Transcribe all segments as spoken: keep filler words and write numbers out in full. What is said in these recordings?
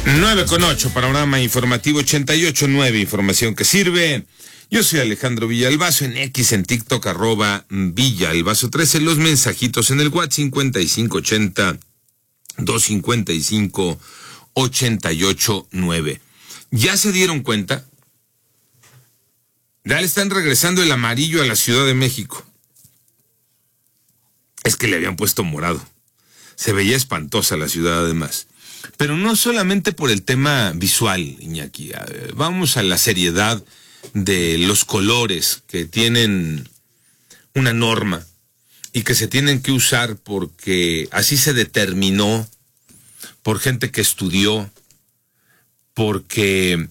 nueve con ocho, panorama informativo ochenta y ocho nueve, información que sirve. Yo soy Alejandro Villalbazo, en X, en TikTok, arroba Villalbazo trece, los mensajitos en el WhatsApp cincuenta y cinco ochenta, doscientos cincuenta y cinco, ochenta y ocho nueve. ¿Ya se dieron cuenta? Ya le están regresando el amarillo a la Ciudad de México. Es que le habían puesto morado. Se veía espantosa la ciudad además. Pero no solamente por el tema visual, Iñaki. Vamos a la seriedad de los colores que tienen una norma y que se tienen que usar porque así se determinó por gente que estudió, porque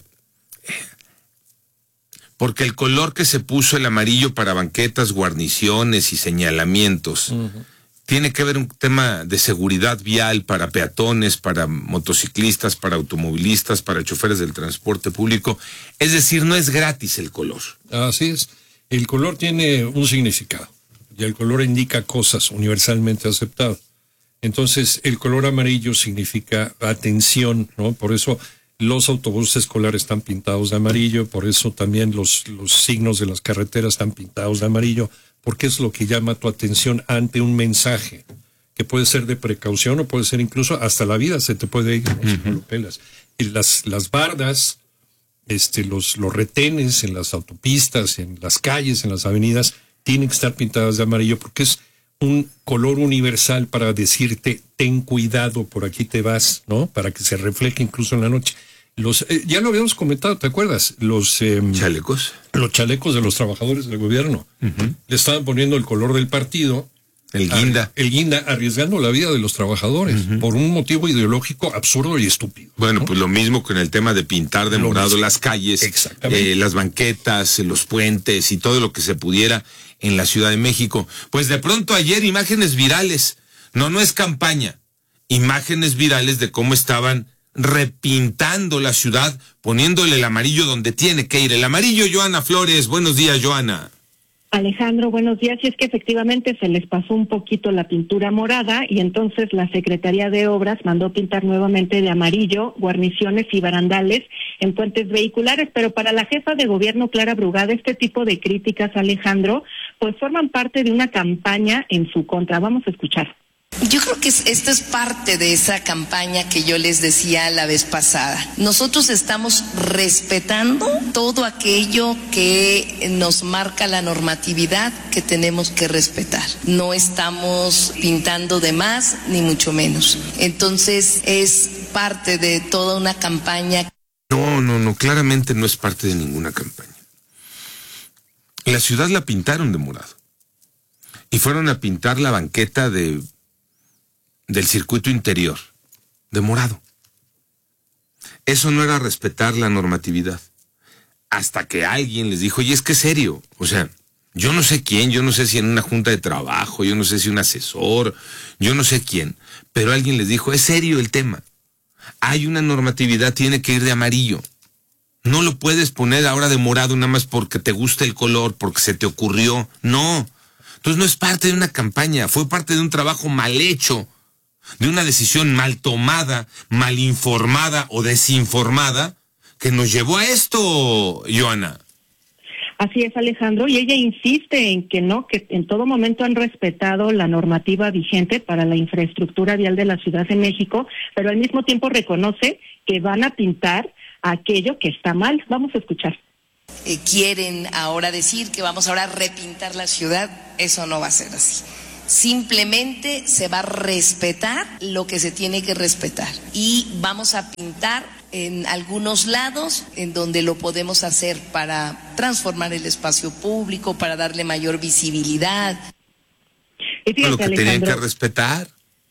porque el color que se puso el amarillo para banquetas, guarniciones y señalamientos uh-huh. tiene que ver un tema de seguridad vial para peatones, para motociclistas, para automovilistas, para choferes del transporte público. Es decir, no es gratis el color. Así es. El color tiene un significado y el color indica cosas universalmente aceptadas. Entonces, el color amarillo significa atención, ¿no? Por eso los autobuses escolares están pintados de amarillo, por eso también los, los signos de las carreteras están pintados de amarillo, porque es lo que llama tu atención ante un mensaje, que puede ser de precaución o puede ser incluso hasta la vida se te puede ir, ¿no? Si no lo pelas. Y las, las bardas, este, los, los retenes en las autopistas, en las calles, en las avenidas, tienen que estar pintadas de amarillo porque es un color universal para decirte, ten cuidado, por aquí te vas, ¿no? Para que se refleje incluso en la noche. Los, eh, ya lo habíamos comentado, ¿te acuerdas? Los eh, chalecos. Los chalecos de los trabajadores del gobierno. Uh-huh. Le estaban poniendo el color del partido. El guinda. A, el guinda, arriesgando la vida de los trabajadores uh-huh. por un motivo ideológico absurdo y estúpido. Bueno, ¿no? Pues lo mismo con el tema de pintar de lo morado mismo. Las calles, eh, las banquetas, los puentes y todo lo que se pudiera en la Ciudad de México. Pues de pronto ayer imágenes virales. No, no es campaña. Imágenes virales de cómo estaban repintando la ciudad, poniéndole el amarillo donde tiene que ir. El amarillo, Joana Flores. Buenos días, Joana. Alejandro, buenos días. Y es que efectivamente se les pasó un poquito la pintura morada y entonces la Secretaría de Obras mandó pintar nuevamente de amarillo guarniciones y barandales en puentes vehiculares, pero para la jefa de gobierno, Clara Brugada, este tipo de críticas, Alejandro, pues forman parte de una campaña en su contra. Vamos a escuchar. Yo creo que esto es parte de esa campaña que yo les decía la vez pasada. Nosotros estamos respetando todo aquello que nos marca la normatividad que tenemos que respetar. No estamos pintando de más, ni mucho menos. Entonces es parte de toda una campaña. No, no, no, claramente no es parte de ninguna campaña. La ciudad la pintaron de morado. Y fueron a pintar la banqueta de... del circuito interior, de morado. Eso no era respetar la normatividad. Hasta que alguien les dijo, oye, es que es serio. O sea, yo no sé quién, yo no sé si en una junta de trabajo, yo no sé si un asesor, yo no sé quién, pero alguien les dijo, es serio el tema. Hay una normatividad, tiene que ir de amarillo. No lo puedes poner ahora de morado nada más porque te gusta el color, porque se te ocurrió. No. Entonces no es parte de una campaña, fue parte de un trabajo mal hecho, de una decisión mal tomada, mal informada o desinformada, que nos llevó a esto, Joana. Así es, Alejandro, y ella insiste en que no, que en todo momento han respetado la normativa vigente para la infraestructura vial de la Ciudad de México, pero al mismo tiempo reconoce que van a pintar aquello que está mal. Vamos a escuchar. Eh, quieren ahora decir que vamos ahora a repintar la ciudad, eso no va a ser así. Simplemente se va a respetar lo que se tiene que respetar y vamos a pintar en algunos lados en donde lo podemos hacer para transformar el espacio público, para darle mayor visibilidad. Y fíjate, lo que Alejandro, tenían que respetar.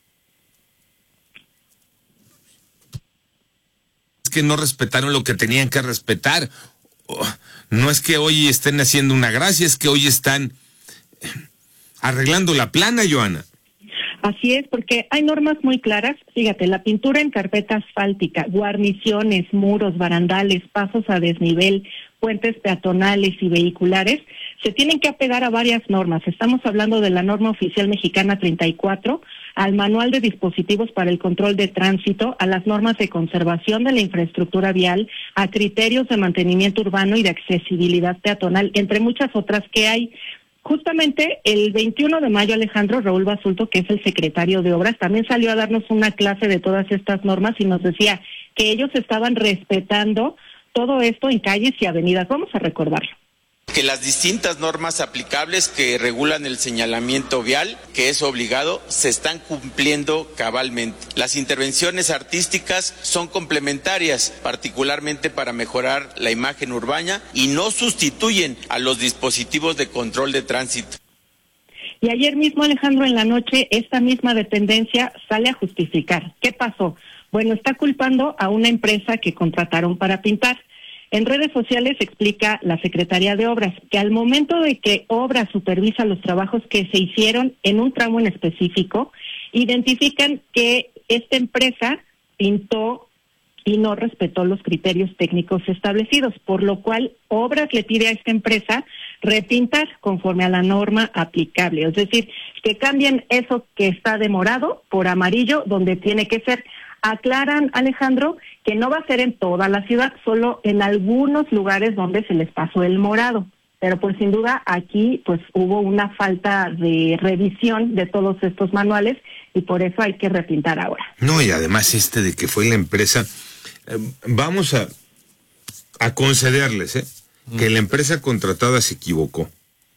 Es que no respetaron lo que tenían que respetar. No es que hoy estén haciendo una gracia, es que hoy están arreglando la plana, Joana. Así es, porque hay normas muy claras. Fíjate, la pintura en carpeta asfáltica, guarniciones, muros, barandales, pasos a desnivel, puentes peatonales y vehiculares, se tienen que apegar a varias normas. Estamos hablando de la norma oficial mexicana treinta y cuatro, al manual de dispositivos para el control de tránsito, a las normas de conservación de la infraestructura vial, a criterios de mantenimiento urbano y de accesibilidad peatonal, entre muchas otras que hay. Justamente el veintiuno de mayo, Alejandro, Raúl Basulto, que es el secretario de Obras, también salió a darnos una clase de todas estas normas y nos decía que ellos estaban respetando todo esto en calles y avenidas. Vamos a recordarlo. Que las distintas normas aplicables que regulan el señalamiento vial, que es obligado, se están cumpliendo cabalmente. Las intervenciones artísticas son complementarias, particularmente para mejorar la imagen urbana, y no sustituyen a los dispositivos de control de tránsito. Y ayer mismo, Alejandro, en la noche, esta misma dependencia sale a justificar. ¿Qué pasó? Bueno, está culpando a una empresa que contrataron para pintar. En redes sociales explica la Secretaría de Obras que al momento de que Obras supervisa los trabajos que se hicieron en un tramo en específico, identifican que esta empresa pintó y no respetó los criterios técnicos establecidos, por lo cual Obras le pide a esta empresa repintar conforme a la norma aplicable, es decir, que cambien eso que está de morado por amarillo donde tiene que ser. Aclaran, Alejandro, que no va a ser en toda la ciudad, solo en algunos lugares donde se les pasó el morado. Pero pues sin duda aquí pues hubo una falta de revisión de todos estos manuales y por eso hay que repintar ahora. No, y además este de que fue la empresa, eh, vamos a, a concederles, ¿eh? Mm. Que la empresa contratada se equivocó.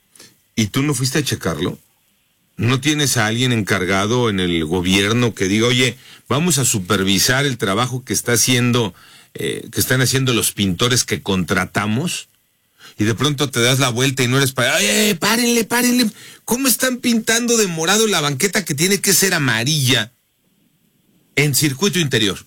¿Y tú no fuiste a checarlo? ¿No tienes a alguien encargado en el gobierno que diga, oye, vamos a supervisar el trabajo que está haciendo, eh, que están haciendo los pintores que contratamos? Y de pronto te das la vuelta y no eres para, oye, párenle, párenle, ¿cómo están pintando de morado la banqueta que tiene que ser amarilla en circuito interior?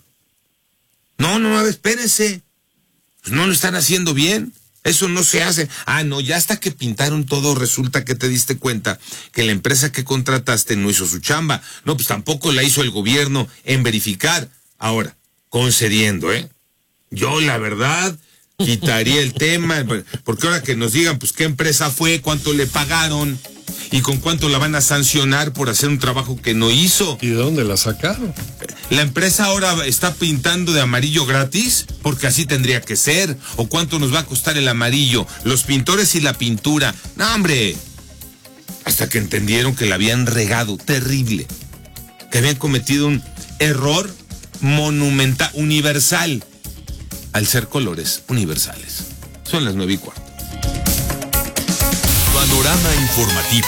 No, no, espérense, pues no lo están haciendo bien. Eso no se hace. Ah, no, ya hasta que pintaron todo resulta que te diste cuenta que la empresa que contrataste no hizo su chamba. No, pues tampoco la hizo el gobierno en verificar. Ahora, concediendo, ¿eh? Yo, la verdad, quitaría el tema, porque ahora que nos digan, pues, qué empresa fue, cuánto le pagaron y con cuánto la van a sancionar por hacer un trabajo que no hizo. ¿Y de dónde la sacaron? ¿La empresa ahora está pintando de amarillo gratis? Porque así tendría que ser. ¿O cuánto nos va a costar el amarillo? Los pintores y la pintura. ¡No, hombre! Hasta que entendieron que la habían regado. Terrible. Que habían cometido un error monumental, universal, al ser colores universales. Son las nueve y cuarto. Panorama informativo.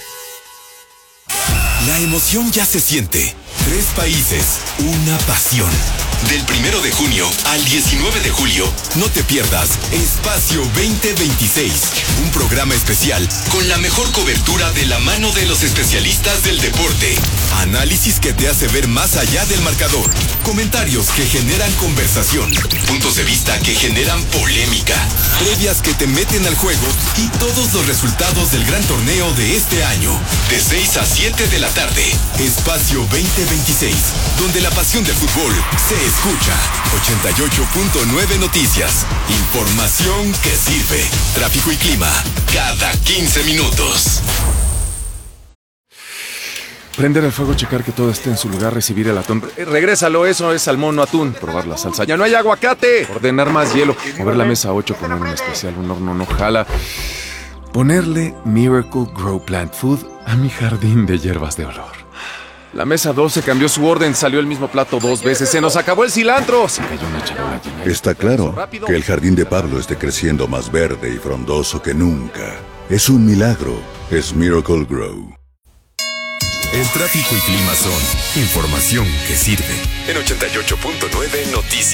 La emoción ya se siente. Tres países, una pasión. Del primero de junio al diecinueve de julio, no te pierdas Espacio veinte veintiséis, un programa especial con la mejor cobertura de la mano de los especialistas del deporte. Análisis que te hace ver más allá del marcador. Comentarios que generan conversación. Puntos de vista que generan polémica. Previas que te meten al juego y todos los resultados del gran torneo de este año. De seis a siete de la tarde. Espacio veinte veintiséis, donde la pasión del fútbol se escucha. ochenta y ocho punto nueve Noticias. Información que sirve. Tráfico y clima cada quince minutos. Prender el fuego, checar que todo esté en su lugar, recibir el atún. Eh, regrésalo, eso es salmón, no atún. Probar la salsa. ¡Ya no hay aguacate! Ordenar más hielo. Mover la mesa ocho, poner un especial, un horno no jala. Ponerle Miracle Grow Plant Food a mi jardín de hierbas de olor. La mesa doce cambió su orden, salió el mismo plato dos veces. ¡Se nos acabó el cilantro! Se cayó una charola llena. Está claro que el jardín de Pablo esté creciendo más verde y frondoso que nunca. Es un milagro. Es Miracle Grow. El tráfico y clima son información que sirve. En ochenta y ocho punto nueve Noticias.